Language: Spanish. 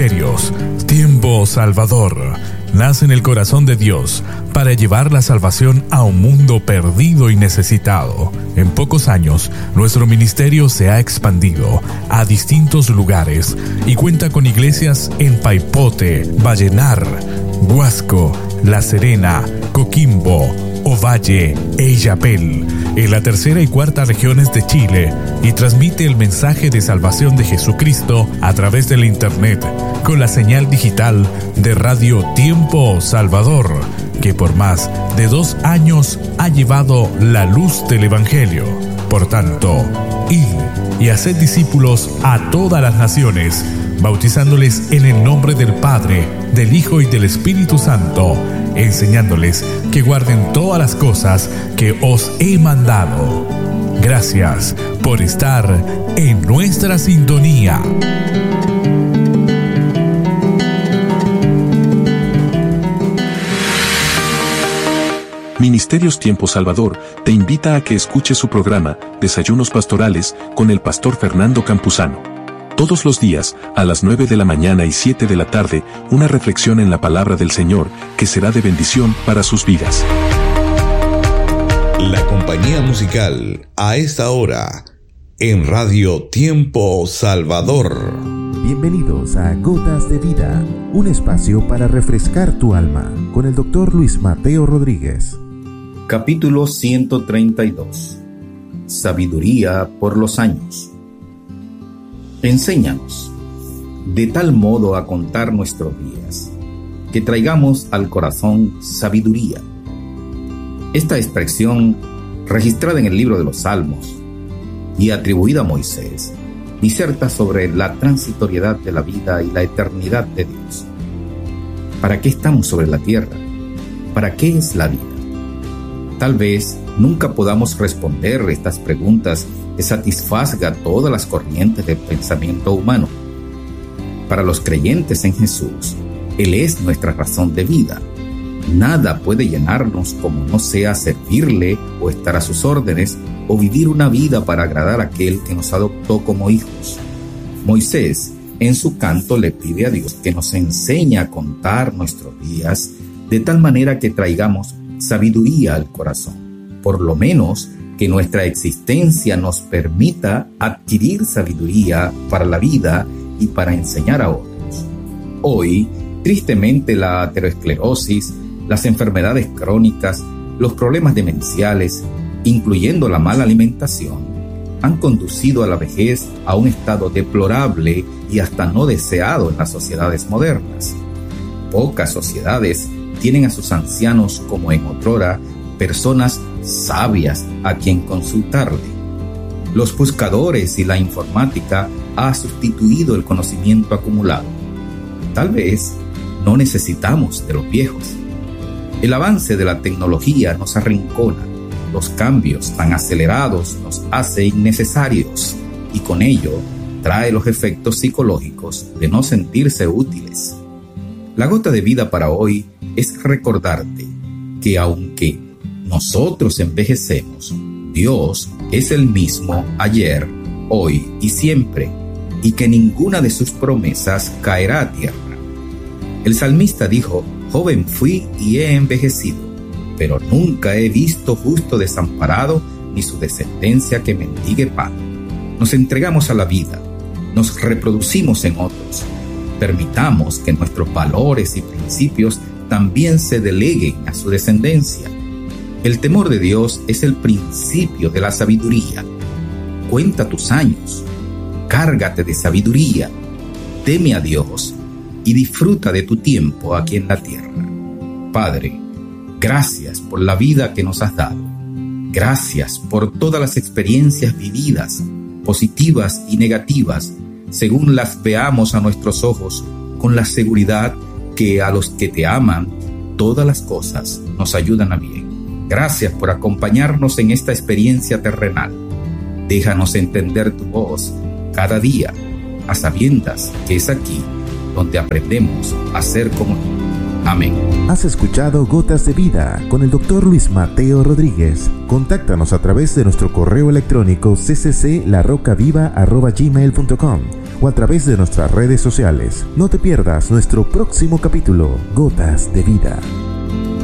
Ministerios Tiempo Salvador nace en el corazón de Dios para llevar la salvación a un mundo perdido y necesitado. En pocos años, nuestro ministerio se ha expandido a distintos lugares y cuenta con iglesias en Paipote, Vallenar, Huasco, La Serena, Coquimbo, Ovalle e Illapel, en la tercera y cuarta regiones de Chile, y transmite el mensaje de salvación de Jesucristo a través del Internet, con la señal digital de Radio Tiempo Salvador, que por más de 2 años ha llevado la luz del Evangelio. Por tanto, id y haced discípulos a todas las naciones, bautizándoles en el nombre del Padre, del Hijo y del Espíritu Santo, enseñándoles que guarden todas las cosas que os he mandado. Gracias por estar en nuestra sintonía. Ministerios Tiempo Salvador te invita a que escuches su programa Desayunos Pastorales con el pastor Fernando Campuzano. Todos los días, a las 9 de la mañana y 7 de la tarde, una reflexión en la palabra del Señor que será de bendición para sus vidas. La compañía musical a esta hora en Radio Tiempo Salvador. Bienvenidos a Gotas de Vida, un espacio para refrescar tu alma, con el Dr. Luis Mateo Rodríguez. Capítulo 132. Sabiduría por los años. Enséñanos, de tal modo a contar nuestros días, que traigamos al corazón sabiduría. Esta expresión, registrada en el libro de los Salmos y atribuida a Moisés, diserta sobre la transitoriedad de la vida y la eternidad de Dios. ¿Para qué estamos sobre la tierra? ¿Para qué es la vida? Tal vez nunca podamos responder estas preguntas que satisfaga todas las corrientes del pensamiento humano. Para los creyentes en Jesús, Él es nuestra razón de vida. Nada puede llenarnos como no sea servirle o estar a sus órdenes o vivir una vida para agradar a aquel que nos adoptó como hijos. Moisés, en su canto, le pide a Dios que nos enseñe a contar nuestros días de tal manera que traigamos sabiduría al corazón. Por lo menos que nuestra existencia nos permita adquirir sabiduría para la vida y para enseñar a otros. Hoy, tristemente, la aterosclerosis, las enfermedades crónicas, los problemas demenciales, incluyendo la mala alimentación, han conducido a la vejez a un estado deplorable y hasta no deseado en las sociedades modernas. Pocas sociedades tienen a sus ancianos como en otrora personas sabias a quien consultarle. Los buscadores y la informática ha sustituido el conocimiento acumulado. Tal vez no necesitamos de los viejos. El avance de la tecnología nos arrincona. Los cambios tan acelerados nos hace innecesarios y con ello trae los efectos psicológicos de no sentirse útiles. La gota de vida para hoy es recordarte que aunque nosotros envejecemos, Dios es el mismo ayer, hoy y siempre, y que ninguna de sus promesas caerá a tierra. El salmista dijo: joven fui y he envejecido, pero nunca he visto justo desamparado, ni su descendencia que mendigue pan. Nos entregamos a la vida, nos reproducimos en otros. Permitamos que nuestros valores y principios también se deleguen a su descendencia. El temor de Dios es el principio de la sabiduría. Cuenta tus años, cárgate de sabiduría, teme a Dios y disfruta de tu tiempo aquí en la tierra. Padre, gracias por la vida que nos has dado. Gracias por todas las experiencias vividas, positivas y negativas, según las veamos a nuestros ojos, con la seguridad que a los que te aman, todas las cosas nos ayudan a bien. Gracias por acompañarnos en esta experiencia terrenal. Déjanos entender tu voz cada día, a sabiendas que es aquí donde aprendemos a ser como tú. Amén. Has escuchado Gotas de Vida con el Dr. Luis Mateo Rodríguez. Contáctanos a través de nuestro correo electrónico ccclarrocaviva@gmail.com o a través de nuestras redes sociales. No te pierdas nuestro próximo capítulo, Gotas de Vida.